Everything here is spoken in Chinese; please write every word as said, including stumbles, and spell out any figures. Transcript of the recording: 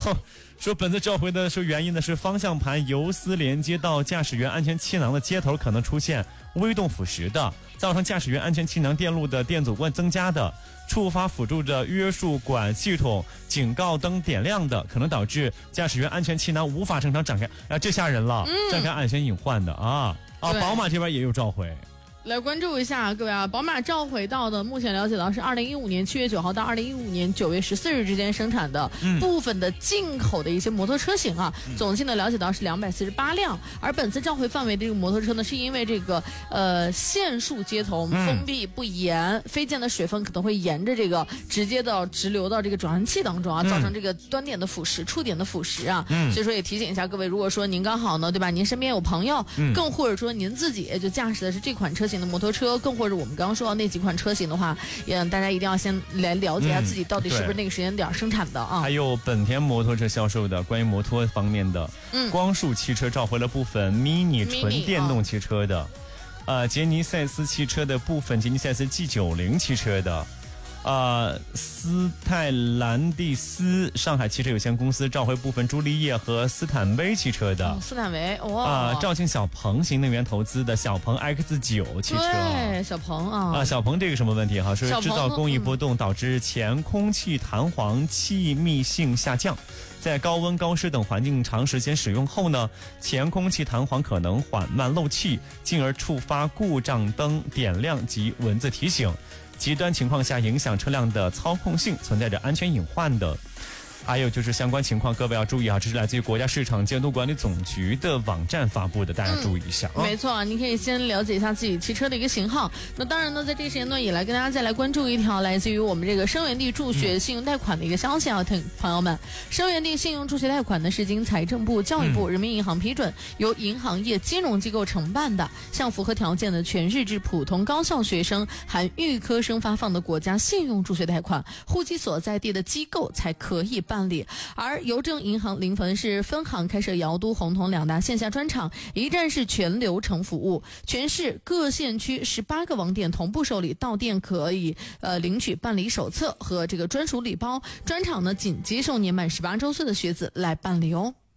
说本次召回的说原因呢是方向盘油丝连接到驾驶员安全气囊的接头可能出现微动腐蚀的，造成驾驶员安全气囊电路的电阻关增加的，触发辅助的约束管系统警告灯点亮的，可能导致驾驶员安全气囊无法正常展开。啊，这吓人了，嗯、展开安全隐患的啊啊！宝马这边也有召回。 来关注一下各位啊，宝马召回到的，目前了解到是二零一五年七月九号到二零一五年九月十四日之间生产的部分的进口的一些摩托车型啊，嗯、总计呢了解到是两百四十八辆。而本次召回范围的这个摩托车呢，是因为这个呃线束接头封闭不严，嗯、飞溅的水分可能会沿着这个直接到直流到这个转换器当中啊，嗯、造成这个端点的腐蚀、触点的腐蚀啊。嗯、所以说也提醒一下各位，如果说您刚好呢，对吧？您身边有朋友，嗯、更或者说您自己就驾驶的是这款车型的摩托车，更或者我们刚刚说到那几款车型的话，也大家一定要先来了解一下自己到底是不是那个时间点生产的啊。 还有本田摩托车销售的关于摩托方面的，嗯，光束汽车召回了部分 mini 纯电动汽车的，呃，杰尼赛斯汽车的部分杰尼赛斯 G 九十 汽车的。呃，斯泰兰蒂斯上海汽车有限公司召回部分朱丽叶和斯坦威汽车的， 哦、斯坦威哇， 啊、呃，肇庆小鹏新能源投资的小鹏 X 九 汽车， 对，小鹏啊， 啊、呃，小鹏这个什么问题哈？说制造工艺波动导致前空气弹簧气密性下降。在高温高湿等环境长时间使用后呢，前空气弹簧可能缓慢漏气，进而触发故障灯点亮及文字提醒，极端情况下影响车辆的操控性，存在着安全隐患的。还有就是相关情况，各位要注意啊，这是来自于国家市场监督管理总局的网站发布的，大家注意一下啊。 嗯、没错，你可以先了解一下自己汽车的一个型号。那当然呢，在这个时间段也来跟大家再来关注一条来自于我们这个生源地助学信用贷款的一个消息啊，朋、嗯、朋友们，生源地信用助学贷款呢是经财政部、教育部、嗯、人民银行批准，由银行业金融机构承办的，向符合条件的全日制普通高校学生含预科生发放的国家信用助学贷款，户籍所在地的机构才可以办。办理。而邮政银行临汾市分行开设瑶都、洪洞两大线下专场，一站式全流程服务，全市各县区十八个网点同步受理，到店可以呃领取办理手册和这个专属礼包。专场呢仅接受年满十八周岁的学子来办理哦。